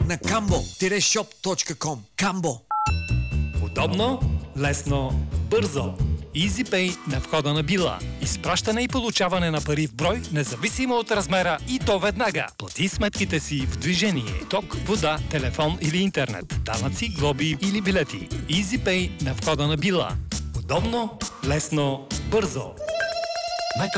на kambo-shop.com. Камбо. Удобно, лесно, бързо. EasyPay на входа на Била. Изпращане и получаване на пари в брой, независимо от размера, и то веднага. Плати сметките си в движение. Ток, вода, телефон или интернет. Данъци, глоби или билети. EasyPay на входа на Била. Удобно, лесно, бързо.